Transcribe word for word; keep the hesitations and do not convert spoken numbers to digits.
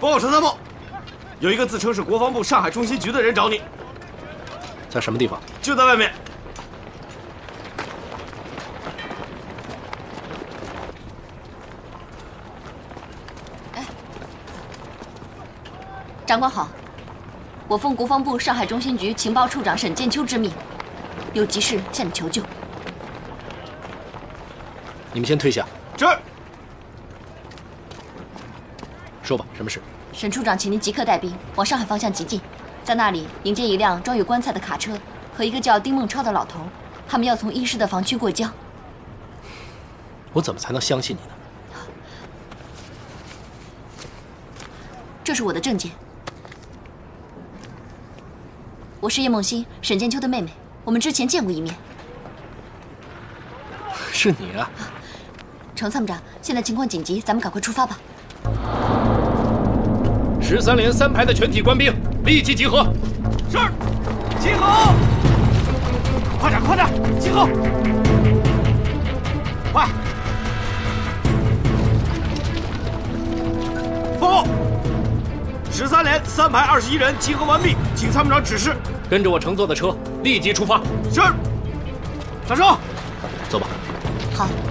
报告陈参谋，有一个自称是国防部上海中心局的人找你。 在什么地方？ 就在外面。 哎，长官好，我奉国防部上海中心局情报处长沈建秋之命，有急事向你求救。 你们先退下。 这儿。 说吧，什么事？ 沈处长，请您即刻带兵往上海方向急进，在那里迎接一辆装有棺材的卡车和一个叫丁孟超的老头，他们要从一师的防区过江。 我怎么才能相信你呢？ 这是我的证件。我是叶梦欣，沈建秋的妹妹，我们之前见过一面。 是你啊！ 程参谋长，现在情况紧急，咱们赶快出发吧。 十三连三排的全体官兵立即集合。 是，集合！快点，快点，集合！快！报告，十三连三排二十一人集合完毕，请参谋长指示。 跟着我乘坐的车立即出发。 是。上车。 走吧。 好。